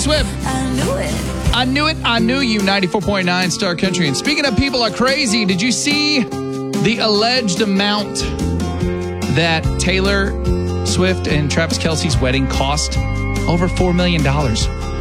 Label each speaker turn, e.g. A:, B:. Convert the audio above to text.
A: Swift. I knew it. I knew you. 94.9 Star Country. And speaking of people are crazy, did you see the alleged amount that Taylor Swift and Travis Kelce's wedding cost? Over $4 million.